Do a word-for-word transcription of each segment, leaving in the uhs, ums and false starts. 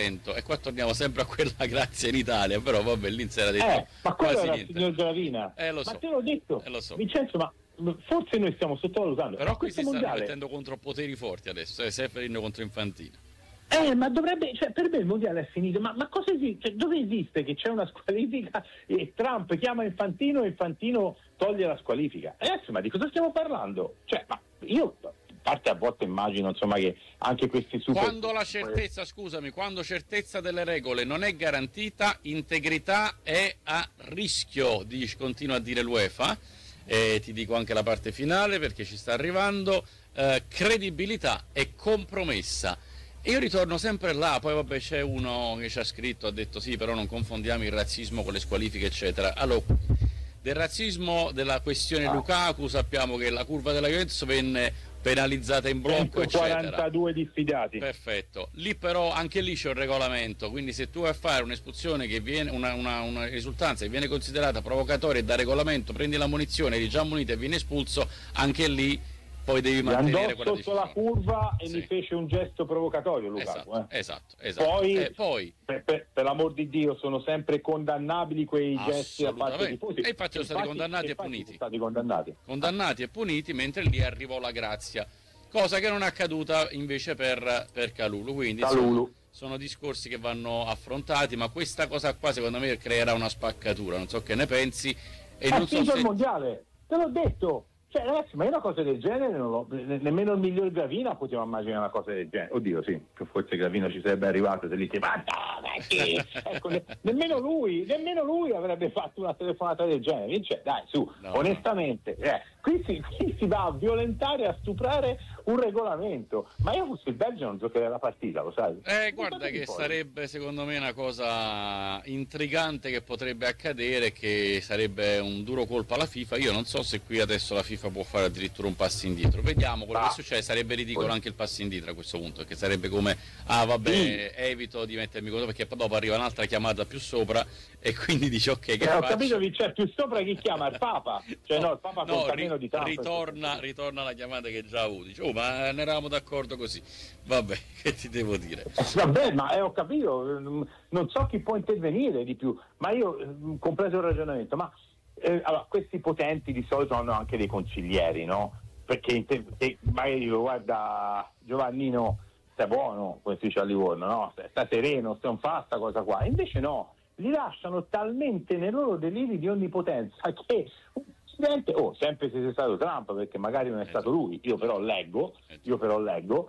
talento, e qua torniamo sempre a quella grazia in Italia, però vabbè, lì si era detto eh, ma quello quasi era niente. il signor Gravina, Eh, lo ma so. te l'ho detto, eh, lo so. Vincenzo, ma forse noi stiamo sottovalutando, Però ma qui si questo stanno mondiale mettendo contro poteri forti adesso, eh, Seferin contro Infantino. Eh, ma dovrebbe, cioè, per me il mondiale è finito, ma, ma cosa esiste? Cioè, dove esiste che c'è una squalifica e Trump chiama Infantino e Infantino toglie la squalifica? Ragazzi, ma di cosa stiamo parlando? Cioè, ma io, a parte a volte immagino, insomma, che anche questi super... Quando la certezza, scusami, quando certezza delle regole non è garantita, integrità è a rischio, dice, continua a dire l'UEFA, e ti dico anche la parte finale perché ci sta arrivando, eh, credibilità è compromessa. E io ritorno sempre là, poi vabbè c'è uno che ci ha scritto, ha detto sì, però non confondiamo il razzismo con le squalifiche eccetera. Allora, del razzismo della questione ah. Lukaku sappiamo che la curva della Juventus venne penalizzata in blocco eccetera. quarantadue diffidati. Perfetto. Lì però anche lì c'è un regolamento, quindi se tu vai a fare un'espulsione che viene una, una, una risultanza che viene considerata provocatoria e da regolamento prendi la munizione, eri già ammonito e vieni espulso, anche lì poi devi mantenere quella sotto la curva e sì. Mi fece un gesto provocatorio Lukaku. Esatto, eh. esatto, esatto. Poi, eh, poi per, per, per l'amor di Dio, sono sempre condannabili quei gesti da parte di tifosi. E infatti sono stati condannati e puniti. Sono stati condannati. Condannati e puniti, mentre lì arrivò la grazia, cosa che non è accaduta invece per, per Kalulu. Quindi Kalulu. Sono, sono discorsi che vanno affrontati, ma questa cosa qua secondo me creerà una spaccatura. Non so che ne pensi. E ha non so finito se... il mondiale, te l'ho detto. Cioè, ragazzi, ma io una cosa del genere non l'ho, nemmeno il miglior Gravina poteva immaginare una cosa del genere. Oddio, sì, forse Gravina ci sarebbe arrivato se gli dice ma ecco, ne, nemmeno lui, nemmeno lui avrebbe fatto una telefonata del genere. Cioè, dai, su, no, onestamente, no. Eh, qui, si, qui si va a violentare, a stuprare un regolamento. Ma io fossi il Belgio non giocherei la partita, lo sai? Eh, guarda che poi sarebbe secondo me una cosa intrigante che potrebbe accadere, che sarebbe un duro colpo alla FIFA. Io non so se qui adesso la FIFA può fare addirittura un passo indietro, vediamo quello ah. che succede. Sarebbe ridicolo anche il passo indietro a questo punto, perché sarebbe come ah vabbè sì. evito di mettermi contro, perché poi dopo arriva un'altra chiamata più sopra e quindi dici ok che eh, faccio? Ho capito che c'è più sopra, chi chiama? Il Papa? Cioè no, no il Papa no, conta ri- meno di tanto. Ritorna, ritorna la chiamata che già avuto, dice, oh ma ne eravamo d'accordo così, vabbè che ti devo dire. Eh, vabbè ma eh, ho capito, non so chi può intervenire di più, ma io eh, completo il ragionamento, ma Eh, allora, questi potenti di solito hanno anche dei consiglieri, no? Perché te, magari dico, guarda Giovannino, stai buono, come si dice a Livorno, no? Stai, stai sereno, stai un fa sta cosa qua. Invece no, li lasciano talmente nei loro deliri di onnipotenza che un presidente, oh, sempre se sia stato Trump, perché magari non è stato lui, io però leggo, io però leggo,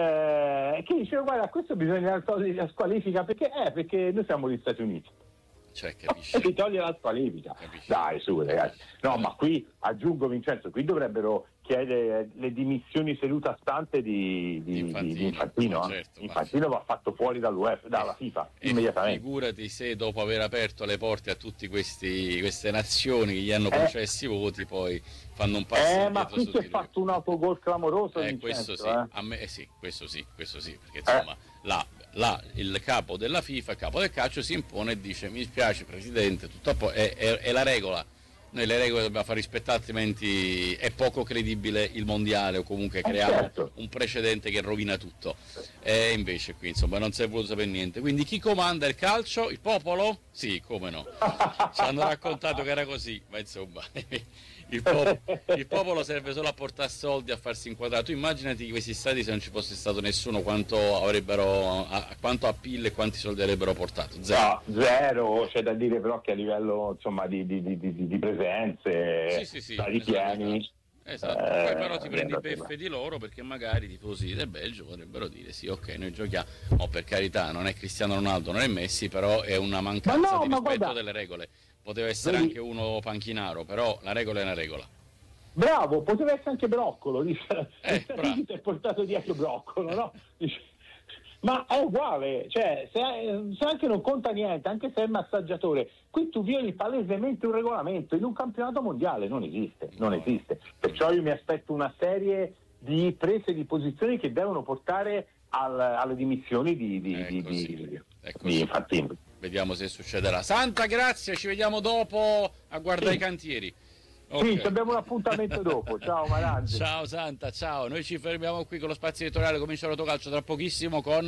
eh, che dice, guarda, questo bisogna togliere la squalifica, perché? Eh, perché noi siamo gli Stati Uniti. Cioè, capisci? E ti toglie la squalifica. Capisci? Dai, su ragazzi. No, ma qui aggiungo Vincenzo, qui dovrebbero chiedere le dimissioni seduta stante di, di Infantino. Di Infantino, certo, Infantino va fatto fuori dall'UEFA, dalla FIFA e immediatamente. Figurati se dopo aver aperto le porte a tutte queste nazioni che gli hanno concessi eh. voti, poi fanno un passo eh, indietro. Ma qui si è fatto un autogol clamoroso. Eh, Vincenzo, questo sì, eh. a me eh sì, questo sì, questo sì, perché insomma eh. là Là, il capo della FIFA, il capo del calcio si impone e dice mi spiace presidente, tutto a po- è, è, è la regola, noi le regole dobbiamo far rispettare, altrimenti è poco credibile il mondiale, o comunque creiamo certo. un precedente che rovina tutto. E invece qui insomma non si è voluto sapere niente. Quindi chi comanda il calcio? Il popolo? Sì, come no, ci hanno raccontato che era così, ma insomma il, pop- il popolo serve solo a portare soldi, a farsi inquadrare. Tu immaginati questi stati se non ci fosse stato nessuno, quanto avrebbero, a, quanto a PIL e quanti soldi avrebbero portato? Zero. No, zero, c'è da dire però che a livello insomma di, di, di, di, di presenze, sì, sì, sì, stati pieni. Esatto, eh, poi però ti prendi beffe di loro, perché magari i tifosi del Belgio potrebbero dire sì, ok, noi giochiamo, oh, per carità, non è Cristiano Ronaldo, non è Messi, però è una mancanza no, di rispetto guarda, delle regole. Poteva essere vedi, anche uno panchinaro, però la regola è una regola. Bravo, poteva essere anche Broccolo, dice, eh, ti è portato dietro Broccolo, no? Dice, ma è uguale, cioè se, se anche non conta niente, anche se è il massaggiatore, qui tu violi palesemente un regolamento, in un campionato mondiale non esiste, non esiste. Perciò io mi aspetto una serie di prese di posizioni che devono portare al, alle dimissioni di, di, di, di, di Infantino. Vediamo se succederà. Santa, grazie, ci vediamo dopo a guardare sì. i cantieri. Okay. Sì, abbiamo un appuntamento dopo. Ciao Maranghi. Ciao Santa, ciao. Noi ci fermiamo qui con lo spazio editoriale. Comincia Rotocalcio tra pochissimo con